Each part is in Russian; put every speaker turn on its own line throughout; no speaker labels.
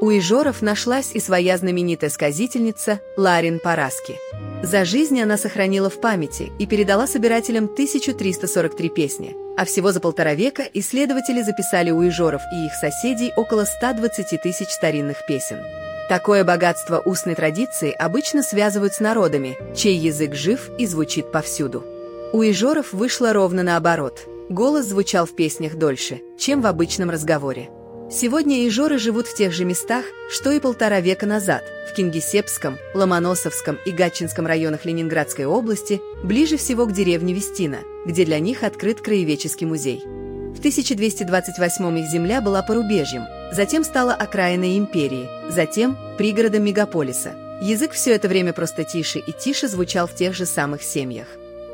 У ижоров нашлась и своя знаменитая сказительница Ларин Параски. За жизнь она сохранила в памяти и передала собирателям 1343 песни, а всего за 1,5 века исследователи записали у ижоров и их соседей около 120 тысяч старинных песен. Такое богатство устной традиции обычно связывают с народами, чей язык жив и звучит повсюду. У ижоров вышло ровно наоборот. Голос звучал в песнях дольше, чем в обычном разговоре. Сегодня ижоры живут в тех же местах, что и 1,5 века назад, в Кингисеппском, Ломоносовском и Гатчинском районах Ленинградской области, ближе всего к деревне Вестина, где для них открыт краеведческий музей. В 1228 их земля была порубежьем, затем стала окраиной империи, затем пригородом мегаполиса. Язык все это время просто тише и тише звучал в тех же самых семьях.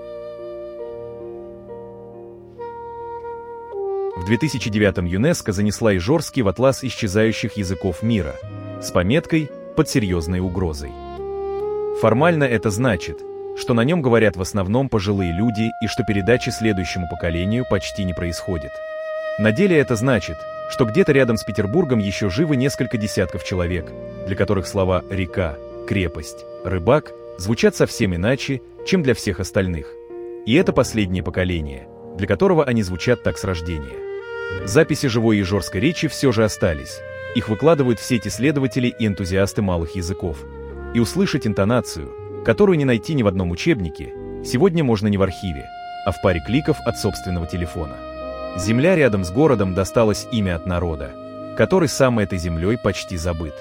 В 2009-м ЮНЕСКО занесла ижорский в атлас исчезающих языков мира с пометкой «Под серьезной угрозой». Формально это значит, что на нем говорят в основном пожилые люди и что передачи следующему поколению почти не происходит. На деле это значит, что где-то рядом с Петербургом еще живы несколько десятков человек, для которых слова «река», «крепость», «рыбак» звучат совсем иначе, чем для всех остальных. И это последнее поколение, для которого они звучат так с рождения. Записи живой ижорской речи все же остались. Их выкладывают в сеть исследователи и энтузиасты малых языков. И услышать интонацию, которую не найти ни в одном учебнике, сегодня можно не в архиве, а в паре кликов от собственного телефона. Земля рядом с городом досталась имя от народа, который сам этой землей почти забыт.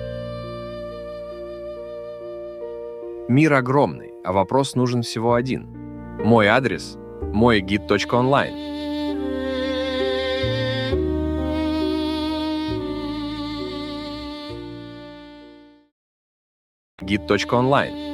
Мир огромный, а вопрос нужен всего один. Мой адрес – moygid.online. Gid.online